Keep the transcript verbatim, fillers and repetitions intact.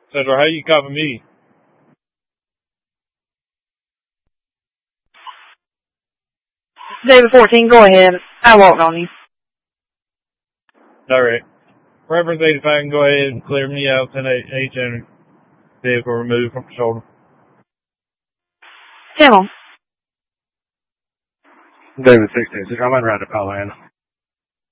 Central, how you copy me? David fourteen, go ahead. I walked on you. Alright. Reference eighty-five can go ahead and clear me out. ten H and vehicle removed from the shoulder. Tell him. David sixteen, so I'm on route to Palo Alto.